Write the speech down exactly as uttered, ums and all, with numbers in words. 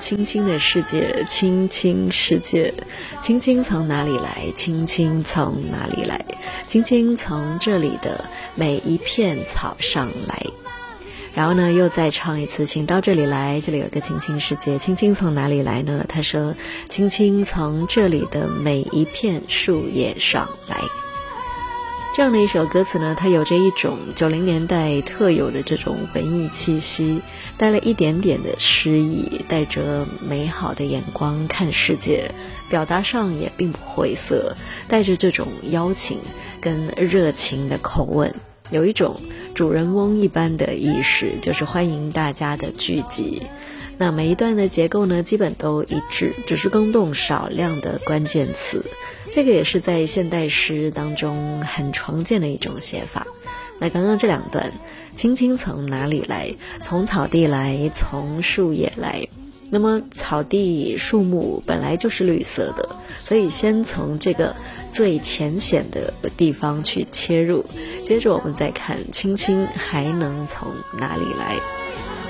青青的世界，青青世界，青青从哪里来？青青从哪里来？青青从这里的每一片草上来。然后呢，又再唱一次，请到这里来，这里有个青青世界，青青从哪里来呢？他说，青青从这里的每一片树叶上来。这样的一首歌词呢，它有着一种九零年代特有的这种文艺气息，带了一点点的诗意，带着美好的眼光看世界，表达上也并不晦涩，带着这种邀请跟热情的口吻，有一种主人翁一般的意识，就是欢迎大家的聚集。那每一段的结构呢，基本都一致，只是更动少量的关键词。这个也是在现代诗当中很常见的一种写法。那刚刚这两段，青青从哪里来？从草地来，从树叶来。那么草地树木本来就是绿色的，所以先从这个最浅显的地方去切入，接着我们再看青青还能从哪里来。